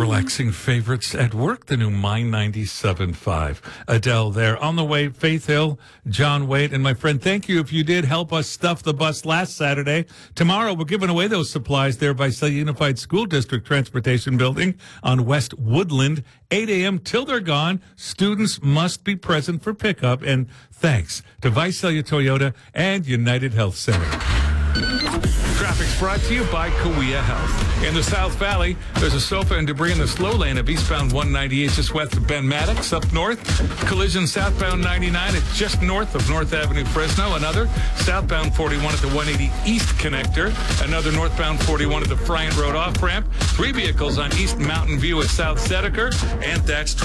relaxing favorites at work, the new Mind 97.5. Adele there. On the way, Faith Hill, John Wade, and my friend, thank you if you did help us stuff the bus last Saturday. Tomorrow, we're giving away those supplies there by Visalia Unified School District Transportation Building on West Woodland, 8 a.m. till they're gone. Students must be present for pickup, and thanks to Visalia Toyota and United Health Center. Traffic's brought to you by Kawea Health. In the South Valley, there's a sofa and debris in the slow lane of eastbound 198 just west of Ben Maddox. Up north, collision southbound 99 at just north of North Avenue, Fresno. Another southbound 41 at the 180 East connector. Another northbound 41 at the Bryant Road off-ramp. 3 vehicles on East Mountain View at South Sedeker. And that's